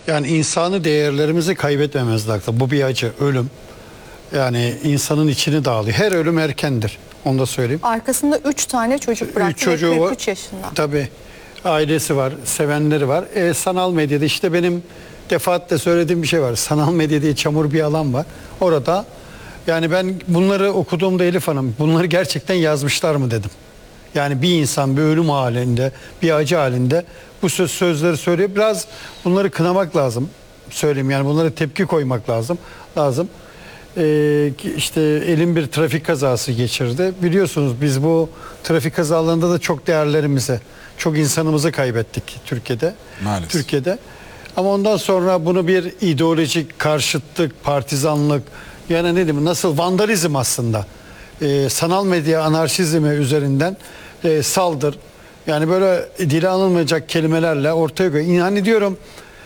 Yani insani değerlerimizi kaybetmememiz lazım. Bu bir acı, ölüm. Yani insanın içini dağılıyor. Her ölüm erkendir. Onu da söyleyeyim. Arkasında 3 tane çocuk bıraktı. 3 çocuğu var. 43 yaşında. Tabii. Ailesi var, sevenleri var. Sanal medyada işte benim defaatle söylediğim bir şey var. Sanal medya diye çamur bir alan var. Orada yani ben bunları okuduğumda Elif Hanım, bunları gerçekten yazmışlar mı dedim. Yani bir insan bir ölüm halinde, bir acı halinde bu sözleri söylüyor. Biraz bunları kınamak lazım. Söyleyeyim yani bunlara tepki koymak lazım. İşte Elin bir trafik kazası geçirdi. Biliyorsunuz biz bu trafik kazalarında da çok değerlerimizi, çok insanımızı kaybettik Türkiye'de. Maalesef. Türkiye'de. Ama ondan sonra bunu bir ideolojik karşıtlık, partizanlık, yani ne diyeyim, nasıl vandalizm aslında. Sanal medya anarşizmi üzerinden saldır. Yani böyle dile alınmayacak kelimelerle ortaya koyuyor. Yani diyorum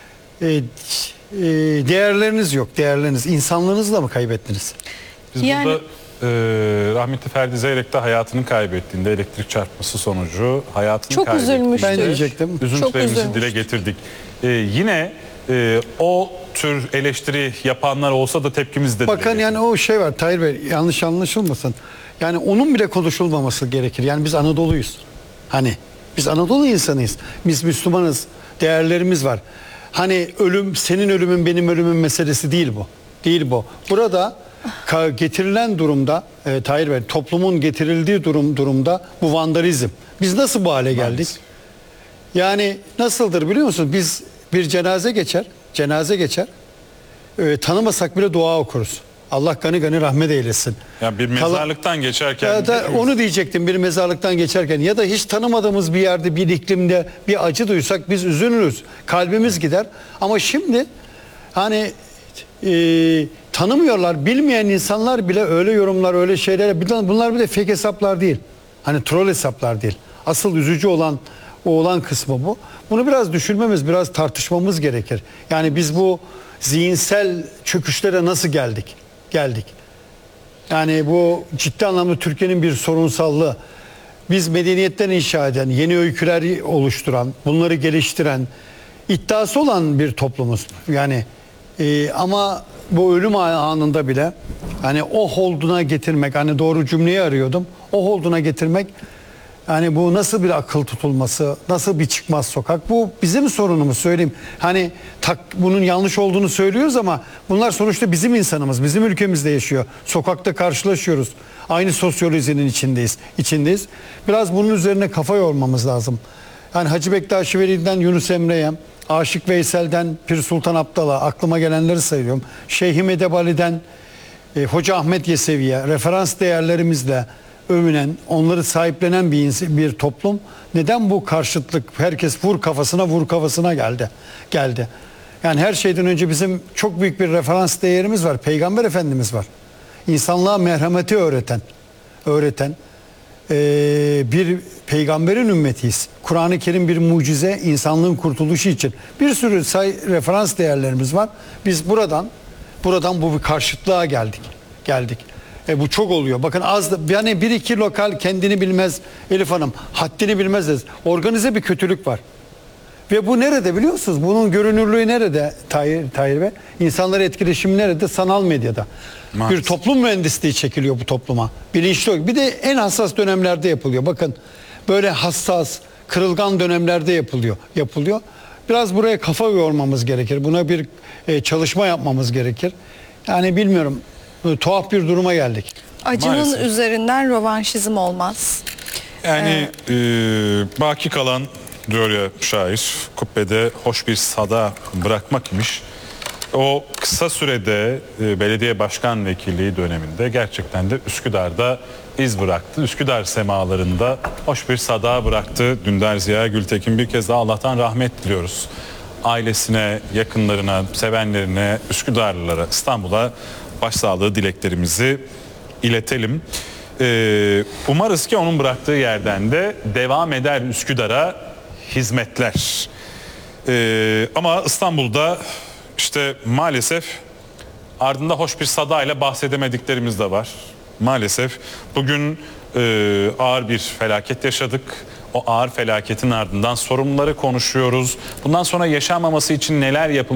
değerleriniz yok, değerleriniz. İnsanlığınızı da mı kaybettiniz? Biz Yani- burada rahmetli Ferdi Zeyrek de hayatını kaybettiğinde elektrik çarpması sonucu hayatını Çok kaybettiğinde üzülmüştür. Ben diyecektim. üzüntülerimizi Çok dile üzülmüştür. getirdik. Yine o tür eleştiri yapanlar olsa da tepkimiz de Bakın dile yani o şey var Tahir Bey, yanlış anlaşılmasın. Yani onun bile konuşulmaması gerekir. Yani biz Anadolu'yuz. Hani biz Anadolu insanıyız. Biz Müslümanız. Değerlerimiz var. Hani ölüm, senin ölümün benim ölümüm meselesi değil bu. Değil bu. Burada getirilen durumda Tahir Bey, toplumun getirildiği durumda bu vandalizm. Biz nasıl bu hale geldik? Maalesef. Yani nasıldır biliyor musunuz? Biz bir cenaze geçer. Tanımasak bile dua okuruz. Allah gani gani rahmet eylesin. Yani bir mezarlıktan geçerken Ya da onu diyecektim, bir mezarlıktan geçerken ya da hiç tanımadığımız bir yerde, bir iklimde bir acı duysak biz üzülürüz. Kalbimiz gider. Ama şimdi hani tanımıyorlar, bilmeyen insanlar bile öyle yorumlar, öyle şeylere, bunlar bir de fake hesaplar değil. Hani troll hesaplar değil. Asıl üzücü olan o olan kısmı bu. Bunu biraz düşünmemiz, biraz tartışmamız gerekir. Yani biz bu zihinsel çöküşlere nasıl geldik? Yani bu ciddi anlamda Türkiye'nin bir sorunsallığı. Biz medeniyetten inşa eden, yeni öyküler oluşturan, bunları geliştiren, iddiası olan bir toplumuz. Yani ama bu ölüm anında bile hani o holduna getirmek, hani doğru cümleyi arıyordum. O holduna getirmek, yani bu nasıl bir akıl tutulması, nasıl bir çıkmaz sokak? Bu bizim sorunumuz, söyleyeyim. Hani bunun yanlış olduğunu söylüyoruz ama bunlar sonuçta bizim insanımız, bizim ülkemizde yaşıyor. Sokakta karşılaşıyoruz. Aynı sosyolojinin içindeyiz. Biraz bunun üzerine kafa yormamız lazım. Yani Hacı Bektaş Veli'den Yunus Emre'ye, Aşık Veysel'den Pir Sultan Abdal'a, aklıma gelenleri sayıyorum. Şeyh Medebali'den Hoca Ahmet Yesevi'ye, referans değerlerimizle övünen, onları sahiplenen bir toplum. Neden bu karşıtlık? Herkes vur kafasına geldi. Yani her şeyden önce bizim çok büyük bir referans değerimiz var. Peygamber Efendimiz var. İnsanlığa merhameti öğreten bir peygamberin ümmetiyiz. Kur'an-ı Kerim bir mucize, insanlığın kurtuluşu için. Bir sürü referans değerlerimiz var. Biz buradan bu bir karşıtlığa geldik. Bu çok oluyor. Bakın yani bir iki lokal kendini bilmez Elif Hanım, haddini bilmez. Organize bir kötülük var. Ve bu nerede biliyor musunuz? Bunun görünürlüğü nerede Tahir Bey? İnsanları etkileşimi nerede? Sanal medyada. Maalesef. Bir toplum mühendisliği çekiliyor bu topluma. Bilinçli. Bir de en hassas dönemlerde yapılıyor. Bakın böyle hassas, kırılgan dönemlerde yapılıyor. Biraz buraya kafa yormamız gerekir. Buna bir çalışma yapmamız gerekir. Yani bilmiyorum. Tuhaf bir duruma geldik. Acının Maalesef. üzerinden rövanşizm olmaz. Yani baki kalan diyor ya şair, kubbede hoş bir sada bırakmak imiş. O kısa sürede belediye başkan vekilliği döneminde gerçekten de Üsküdar'da iz bıraktı. Üsküdar semalarında hoş bir sada bıraktı. Dündar Ziya Gültekin, bir kez daha Allah'tan rahmet diliyoruz. Ailesine, yakınlarına, sevenlerine, Üsküdarlılara, İstanbul'a başsağlığı dileklerimizi iletelim. Umarız ki onun bıraktığı yerden de devam eder Üsküdar'a hizmetler. Ama İstanbul'da işte maalesef ardında hoş bir sadayla bahsedemediklerimiz de var. Maalesef bugün ağır bir felaket yaşadık. O ağır felaketin ardından sorunları konuşuyoruz. Bundan sonra yaşanmaması için neler yapılmalı?